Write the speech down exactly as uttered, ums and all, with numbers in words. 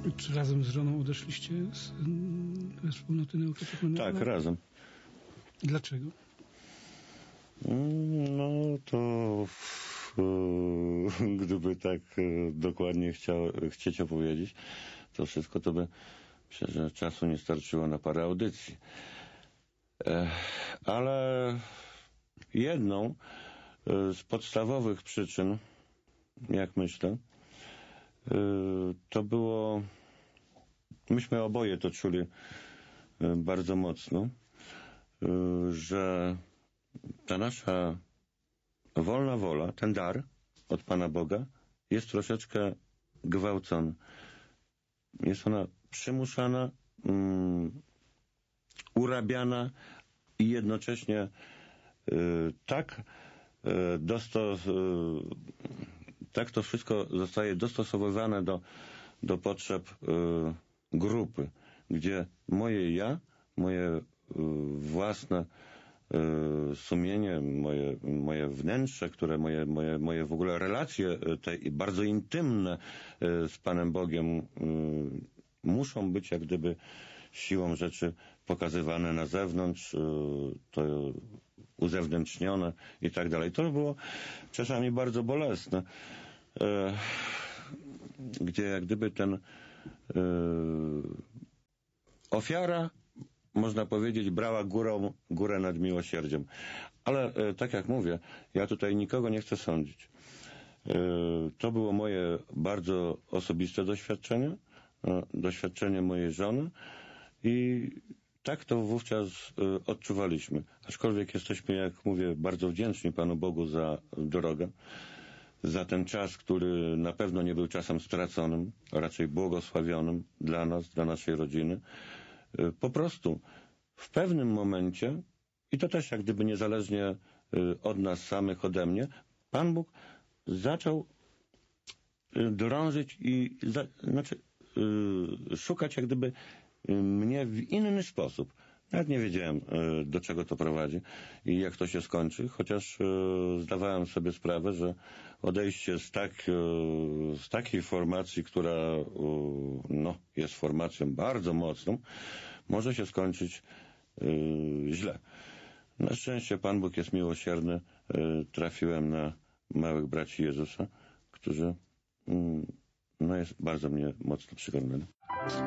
Czy razem z żoną odeszliście z, ze wspólnoty neokatechumenatu? Tak, razem. Dlaczego? No to e, gdyby tak e, dokładnie chciał, chcieć opowiedzieć, to wszystko to by, myślę, że czasu nie starczyło na parę audycji. E, ale jedną e, z podstawowych przyczyn, jak myślę, e, to było, myśmy oboje to czuli e, bardzo mocno, e, że ta nasza wolna wola, ten dar od Pana Boga jest troszeczkę gwałcony. Jest ona przymuszana, um, urabiana i jednocześnie y, tak y, dostos, y, tak to wszystko zostaje dostosowywane do, do potrzeb y, grupy, gdzie moje ja, moje y, własne sumienie, moje, moje wnętrze, które moje, moje, moje w ogóle relacje te bardzo intymne z Panem Bogiem muszą być jak gdyby siłą rzeczy pokazywane na zewnątrz, to uzewnętrznione i tak dalej. To było czasami bardzo bolesne, gdzie jak gdyby ten ofiara, można powiedzieć, brała górą, górę nad miłosierdziem. Ale e, tak jak mówię, ja tutaj nikogo nie chcę sądzić. E, to było moje bardzo osobiste doświadczenie, e, doświadczenie mojej żony i tak to wówczas e, odczuwaliśmy. Aczkolwiek jesteśmy, jak mówię, bardzo wdzięczni Panu Bogu za drogę, za ten czas, który na pewno nie był czasem straconym, raczej błogosławionym dla nas, dla naszej rodziny. Po prostu w pewnym momencie, i to też jak gdyby niezależnie od nas samych, ode mnie, Pan Bóg zaczął drążyć i za, znaczy szukać jak gdyby mnie w inny sposób. Nawet nie wiedziałem, do czego to prowadzi i jak to się skończy, chociaż zdawałem sobie sprawę, że odejście z, tak, z takiej formacji, która no, jest formacją bardzo mocną, może się skończyć źle. Na szczęście Pan Bóg jest miłosierny. Trafiłem na małych braci Jezusa, którzy no, jest bardzo mnie mocno przygarnęli.